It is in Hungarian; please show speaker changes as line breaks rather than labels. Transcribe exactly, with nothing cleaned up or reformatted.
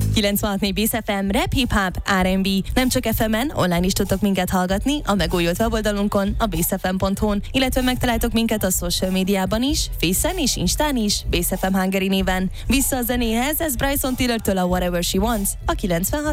kilencvenhat négy Bész ef em, rap, hip-hop, er end bé. Nem csak ef emen, online is tudtok minket hallgatni a megújult weboldalunkon, a bészefem pont hu-n, illetve megtaláltok minket a social médiában is, Face-en is, Instán is, Bész ef em Hungary néven. Vissza a zenéhez, ez Bryson Tiller-től a Whatever She Wants, a kilencvenhat